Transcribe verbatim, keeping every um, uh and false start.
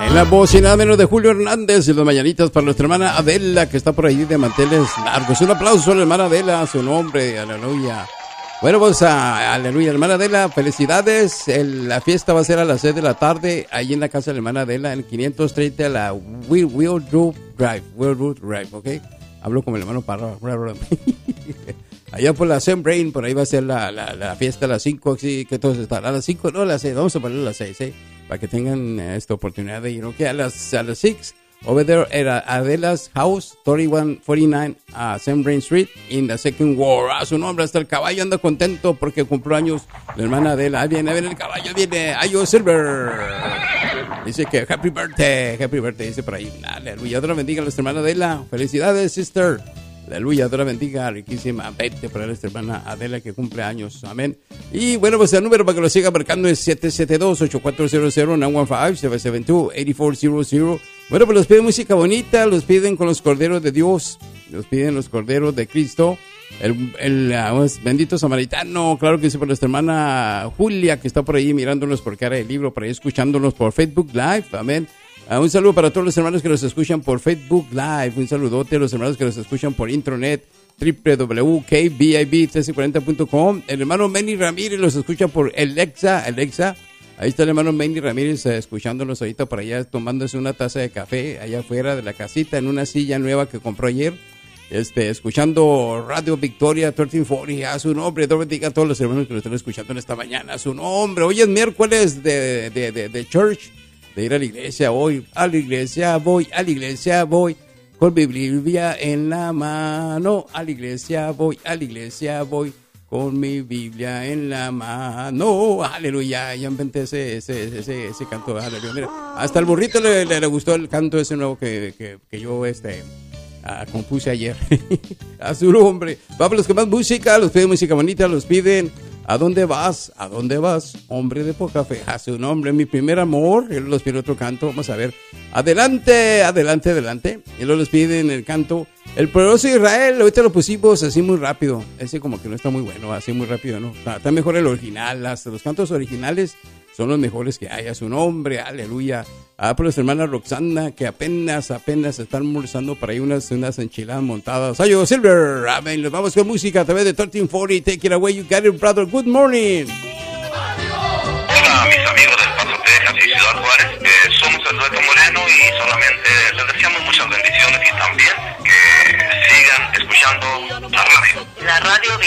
En la voz y nada menos de Julio Hernández y las mañanitas para nuestra hermana Adela, que está por ahí de manteles largos. Un aplauso a la hermana Adela, a su nombre, aleluya. Bueno, pues, a, aleluya, hermana Adela, felicidades. El, la fiesta va a ser a las seis de la tarde, ahí en la casa de la hermana Adela, en quinientos treinta a la Wheelroot Drive, Wheelroot Drive, ¿ok? Hablo como el hermano Parra. Allá por la Sembrain, por ahí va a ser la, la, la fiesta a las cinco, así que todos están. A las cinco, no, a las seis, vamos a ponerlo a las seis, ¿eh? Para que tengan esta oportunidad de ir, ¿ok? A las, a las seis, over there at Adela's house, thirty-one forty-nine uh, Sembrain Street, in the second ward. A su nombre, hasta el caballo anda contento porque cumplió años la hermana Adela. Ahí viene, a ver el caballo, viene, Ayo Silver. Dice que happy birthday, happy birthday, dice por ahí. Aleluya, Dios bendiga a nuestra hermana Adela. Felicidades, sister. Aleluya, Dios bendiga, riquísima. Vete para nuestra hermana Adela que cumple años. Amén. Y bueno, pues el número para que lo siga marcando es siete siete dos, ocho cuatro cero cero, nueve uno cinco, siete siete dos, ocho cuatro cero cero. Bueno, pues los piden música bonita, los piden con los corderos de Dios, los piden los corderos de Cristo. El, el uh, bendito samaritano, claro que sí, por nuestra hermana Julia, que está por ahí mirándonos por cara del libro, por ahí escuchándonos por Facebook Live. Amén. Uh, un saludo para todos los hermanos que nos escuchan por Facebook Live. Un saludote a los hermanos que nos escuchan por internet, doble u doble u doble u punto k b i b uno tres cuarenta punto com. El hermano Manny Ramírez los escucha por Alexa, Alexa. Ahí está el hermano Manny Ramírez uh, escuchándonos ahorita por allá, tomándose una taza de café allá afuera de la casita en una silla nueva que compró ayer. Este, escuchando Radio Victoria trece cuarenta, a su nombre. Dios bendiga a todos los hermanos que nos están escuchando en esta mañana, a su nombre. Hoy es miércoles de, de, de, de church, de ir a la iglesia hoy. A la iglesia voy, a la iglesia voy, con mi Biblia en la mano. A la iglesia voy, a la iglesia voy, con mi Biblia en la mano. Aleluya, ya inventé ese, ese, ese, ese canto. Aleluya, mira, hasta el burrito le, le, le gustó el canto ese nuevo que, que, que yo, este... Ah, compuse ayer. A su nombre. Vamos, los que más música, los piden música bonita, los piden. ¿A dónde vas? ¿A dónde vas? Hombre de poca fe. A su nombre, mi primer amor. Y luego los pide otro canto. Vamos a ver. Adelante, adelante, adelante. Y luego los piden el canto. El poderoso Israel. Ahorita lo pusimos así muy rápido. Ese como que no está muy bueno, así muy rápido, ¿no? Está, está mejor el original. Las, los cantos originales son los mejores que hay. A su nombre, aleluya. Ah, por nuestra hermana Roxana, que apenas, apenas están almorzando para ahí unas, unas enchiladas montadas. Ayo Silver, amén. Nos vamos con música a través de trece cuarenta. Take it away, you got it, brother. Good morning. Hola, mis amigos del Paso, Texas y Ciudad Juárez. Eh, somos el Reto Moreno y solamente les deseamos muchas bendiciones y también que sigan escuchando la radio. La radio